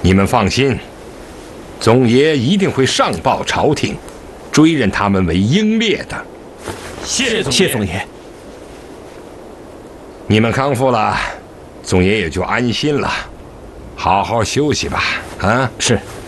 你们放心，总爷一定会上报朝廷，追认他们为英烈的。 谢总爷。 你们康复了，总爷也就安心了，好好休息吧。啊， 是。